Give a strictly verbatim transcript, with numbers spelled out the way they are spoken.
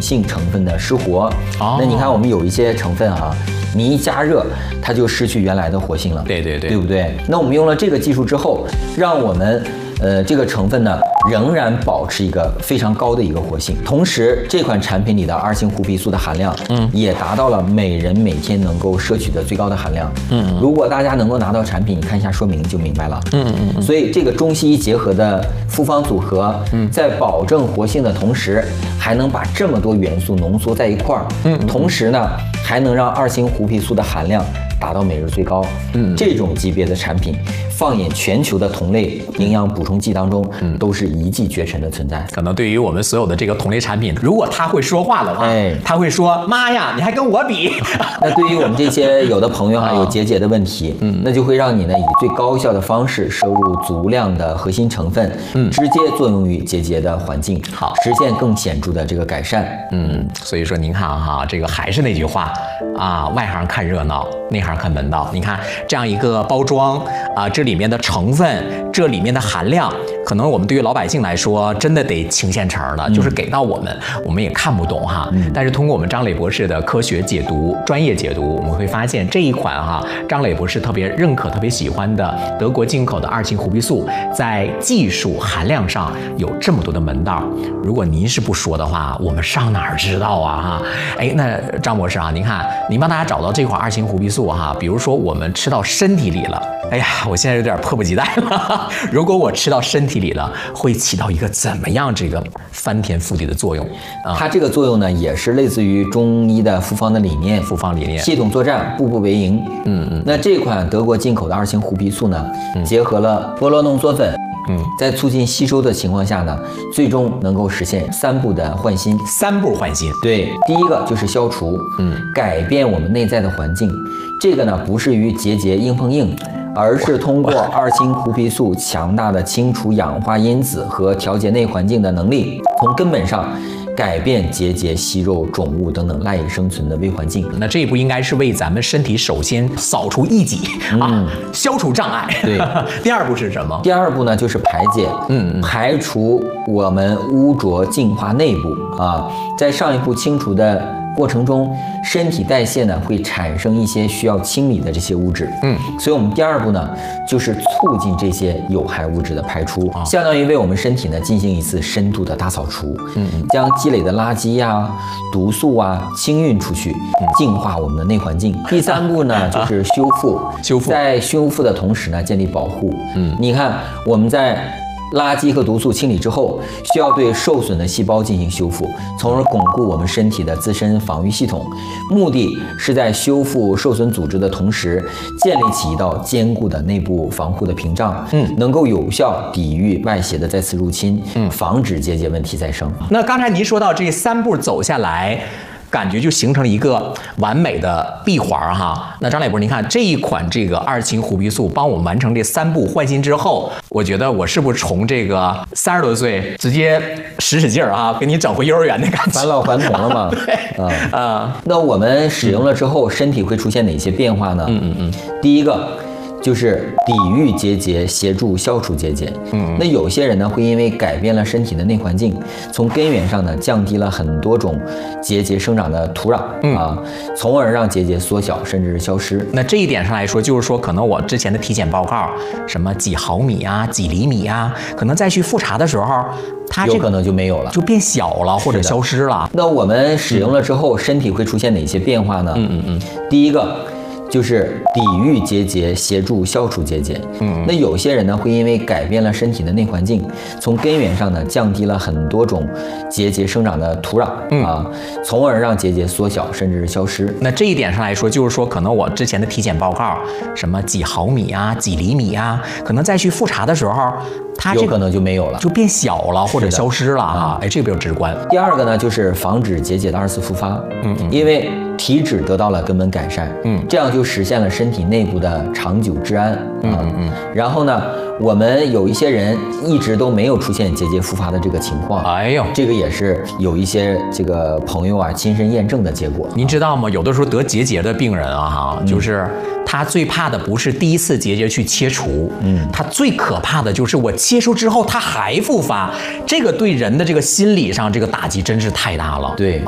性成分的失活。 哦、 那你看我们有一些成分啊，你一加热，它就失去原来的活性了。 对对对， 对不对？那我们用了这个技术之后，让我们呃这个成分呢仍然保持一个非常高的一个活性，同时这款产品里的二型胡皮素的含量，嗯，也达到了每人每天能够摄取的最高的含量。嗯，嗯如果大家能够拿到产品，你看一下说明就明白了。嗯嗯嗯。所以这个中西医结合的复方组合，嗯，在保证活性的同时，还能把这么多元素浓缩在一块儿。嗯，同时呢，还能让二型胡皮素的含量达到每日最高。嗯，这种级别的产品，放眼全球的同类营养补充剂当中，嗯，都是一骑绝尘的存在。 可能对于我们所有的这个同类产品，如果它会说话的话， 哎， 它会说：“妈呀，你还跟我比！” 那对于我们这些有的朋友啊有结节的问题，嗯，那就会让你呢以最高效的方式摄入足量的核心成分，嗯，直接作用于结节的环境， 好， 实现更显著的这个改善。 嗯，所以说您看哈，这个还是那句话啊，外行看热闹，内行看门道。你看这样一个包装啊，这里面的成分，这里面的含量，可能我们对于老百姓来说，真的得清现成的，就是给到我们，我们也看不懂哈。嗯、但是通过我们张磊博士的科学解读、专业解读，我们会发现这一款哈，张磊博士特别认可、特别喜欢的德国进口的二型胡皮素，在技术含量上有这么多的门道。如果您是不说的话，我们上哪儿知道啊？哈，哎，那张博士啊，您看，您帮大家找到这款二型胡皮素哈，比如说我们吃到身体里了，哎呀，我现在有点迫不及待了。如果我吃到身体里了，会起到一个怎么样这个翻天覆地的作用？啊、 它这个作用呢，也是类似于中医的复方的理念， 复方理念， 系统作战，步步为营。嗯嗯。那这款德国进口的二型胡皮素呢，嗯、结合了波罗浓缩粉。嗯，在促进吸收的情况下呢，最终能够实现三步的换新。 三步换新， 对，第一个就是消除，嗯，改变我们内在的环境。这个呢，不是与结节硬碰硬，而是通过二型胡皮素强大的清除氧化因子和调节内环境的能力，从根本上改变结节、息肉、肿物等等赖以生存的微环境。 那这一步应该是为咱们身体首先扫除异己、嗯、啊，消除障碍。 对， 第二步是什么？ 第二步呢就是排解，嗯，排除我们污浊，净化内部啊。在上一步清除的过程中，身体代谢呢会产生一些需要清理的这些物质，嗯，所以我们第二步呢就是促进这些有害物质的排出，哦、相当于为我们身体呢进行一次深度的大扫除，嗯嗯，将积累的垃圾呀、啊、毒素啊清运出去，净化我们的内环境。第三步呢就是修复， 修复在修复的同时呢建立保护，嗯，你看我们在垃圾和毒素清理之后，需要对受损的细胞进行修复，从而巩固我们身体的自身防御系统。目的是在修复受损组织的同时，建立起一道坚固的内部防护的屏障，嗯，能够有效抵御外邪的再次入侵，嗯，防止结节问题再生。 那刚才您说到这三步走下来，感觉就形成了一个完美的闭环哈。那张磊博士，您看这一款这个二型胡皮素帮我们完成这三步换新之后，我觉得我是不是从这个三十多岁直接使使劲儿啊，给你整回幼儿园的感觉， 返老还童了嘛？ 对，啊、嗯嗯、 那我们使用了之后，身体会出现哪些变化呢？嗯嗯嗯，第一个就是抵御结节，协助消除结节。嗯，那有些人呢会因为改变了身体的内环境，从根源上呢降低了很多种结节生长的土壤、嗯、啊，从而让结节缩小甚至是消失。 那这一点上来说，就是说可能我之前的体检报告什么几毫米啊、几厘米啊，可能再去复查的时候，它有可能就没有了， 就变小了或者消失了。 那我们使用了之后，身体会出现哪些变化呢？嗯嗯嗯，第一个就是抵御结节，协助消除结节。嗯，那有些人呢会因为改变了身体的内环境，从根源上呢降低了很多种结节生长的土壤、嗯、啊，从而让结节缩小甚至是消失。 那这一点上来说，就是说可能我之前的体检报告什么几毫米啊、几厘米啊，可能再去复查的时候，它有可能就没有了， 就变小了或者消失了啊。哎，这个比较直观。 第二个呢就是防止结节的二次复发。嗯嗯，因为体脂得到了根本改善，嗯，这样就实现了身体内部的长久治安。嗯嗯嗯。然后呢，我们有一些人一直都没有出现结节复发的这个情况。 哎呦， 这个也是有一些这个朋友啊亲身验证的结果。 您知道吗？有的时候得结节的病人啊，哈、嗯，就是他最怕的不是第一次结节去切除，嗯，他最可怕的就是我切除之后他还复发，这个对人的这个心理上这个打击真是太大了。 对。